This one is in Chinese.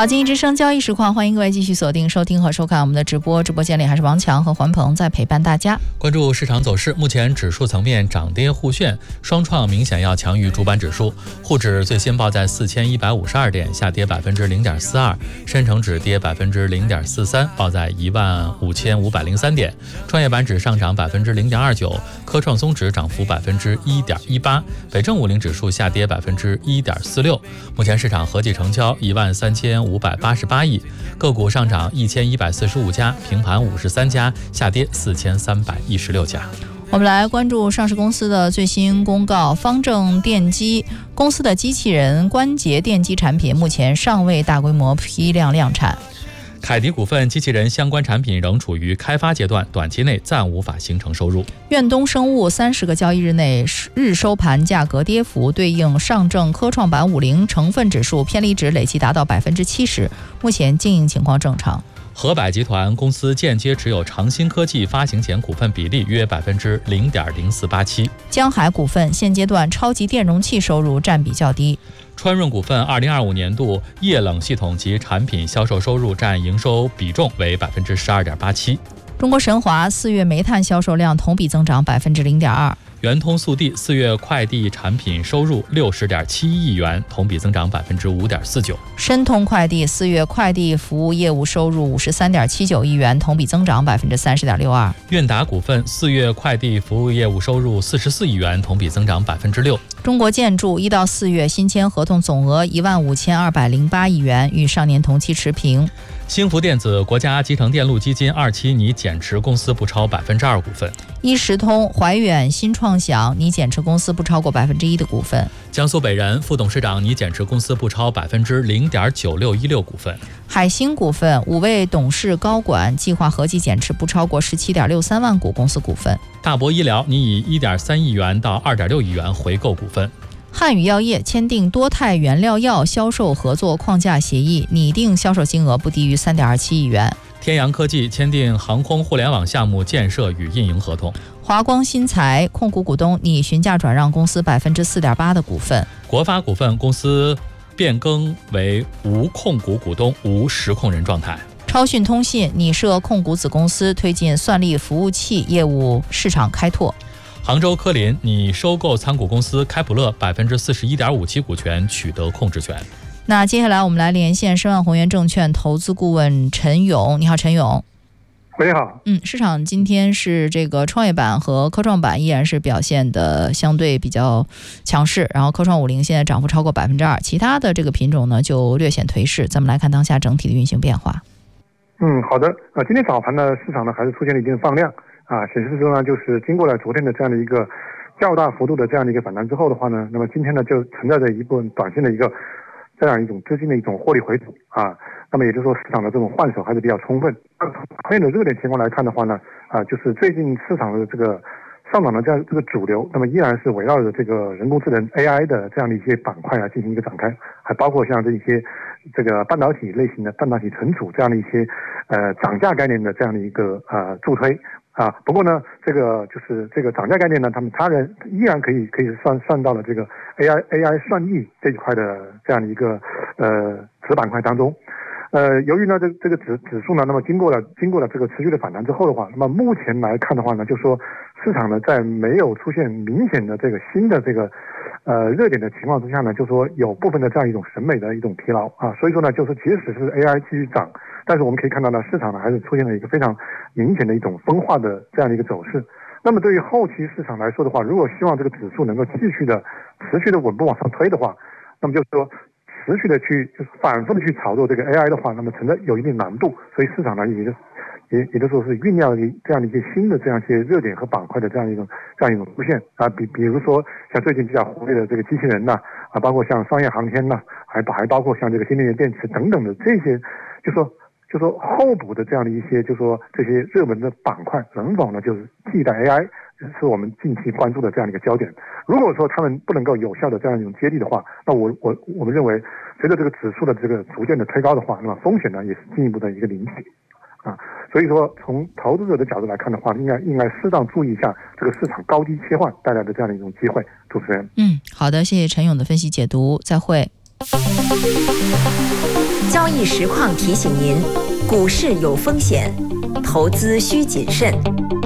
好，经济之声交易实况，欢迎各位继续锁定收听和收看我们的直播。直播间里还是王强和环鹏在陪伴大家。 关注市场走势，目前指数层面涨跌互现，双创明显要强于主板指数。沪指最新报在4152点，下跌0.42%；深成指跌0.43%，报在15503点；创业板指上涨0.29%，科创松指涨幅1.18%，北证50指数下跌1.46%。目前市场合计成交13588亿，个股上涨1145家，平盘53家，下跌4316家。 我们来关注上市公司的最新公告。方正电机公司的机器人关节电机产品目前尚未大规模批量量产。 凯迪股份机器人相关产品仍处于开发阶段，短期内暂无法形成收入。 苑东生物30个交易日内日收盘价格跌幅对应上证科创板50成分指数偏离值累计达到70%，目前经营情况正常。 河百集团公司间接持有长鑫科技发行前股份比例约0.0487%。 江海股份现阶段超级电容器收入占比较低。 川润股份2025年度液冷系统及产品销售收入占营收比重为12.87%。 中国神华4月煤炭销售量同比增长0.2%。 圆通速递4月快递产品收入60.7亿元，同比增长5.49%。 申通快递4月快递服务业务收入53.79亿元，同比增长30.62%。 韵达股份4月快递服务业务收入44亿元，同比增长6%。 中国建筑1到4月新签合同总额15208亿元，与上年同期持平。 兴福电子国家集成电路基金2期拟减持公司不超2%股份。 一时通、怀远、新创想拟减持公司不超过1%的股份。 江苏北人副董事长拟减持公司不超0.9616%股份。 海星股份5位董事高管计划合计减持不超过17.63万股公司股份。 大博医疗拟以1.3亿元到2.6亿元回购股份。 汉语药业签订多肽原料药销售合作框架协议，拟定销售金额不低于3.27亿元。 天阳科技签订航空互联网项目建设与运营合同。 华光新材控股股东拟询价转让公司4.8%的股份。 国发股份公司变更为无控股股东、无实控人状态。 超讯通信拟设控股子公司，推进算力服务器业务市场开拓。 杭州科林拟收购参股公司开普勒41.57%股权，取得控制权。 那接下来我们来连线申万宏源证券投资顾问陈勇。你好，陈勇。 喂，好。 市场今天是这个创业板和科创板依然是表现的相对比较强势，然后科创50现在涨幅超过2%，其他的这个品种呢就略显颓势。咱们来看当下整体的运行变化。 好的。今天早盘呢，市场呢还是出现了一定放量显示说呢，就是经过了昨天的这样的一个较大幅度的这样的一个反弹之后的话呢，那么今天呢就存在着一部分短线的一个这样一种资金的一种获利回吐那么也就是说市场的这种换手还是比较充分。从长远的热点情况来看的话呢就是最近市场的这个上涨的这个主流，那么依然是围绕着这个人工智能 AI 的这样的一些板块进行一个展开，还包括像这一些这个半导体类型的半导体存储这样的一些涨价概念的这样的一个助推不过呢，这个就是这个涨价概念呢，他人依然可以算到了这个 AI 算力这一块的这样的一个子板块当中。由于呢这个指数呢，那么经过了这个持续的反弹之后的话，那么目前来看的话呢，就是说市场呢在没有出现明显的这个新的这个热点的情况之下呢，就是说有部分的这样一种审美的一种疲劳所以说呢，就是即使是 AI 继续涨，但是我们可以看到呢，市场呢还是出现了一个非常明显的一种分化的这样的一个走势。那么对于后期市场来说的话，如果希望这个指数能够持续的稳步往上推的话，那么就是说持续的就是反复的去炒作这个 AI 的话，那么存在有一定难度，所以市场呢也就是说是酝酿这样的一些新的这样一些热点和板块的这样一种出现比如说像最近比较活跃的这个机器人包括像商业航天还包括像这个新能源电池等等的这些，就说后补的这样的一些，就说这些热门的板块能否呢就是替代 AI， 是我们近期关注的这样的一个焦点。如果说他们不能够有效的这样一种接力的话，那我们认为随着这个指数的这个逐渐的推高的话，那么风险呢也是进一步的一个领取所以说从投资者的角度来看的话，应该适当注意一下这个市场高低切换带来的这样的一种机会。主持人， 好的，谢谢陈勇的分析解读，再会。 交易实况提醒您，股市有风险，投资需谨慎。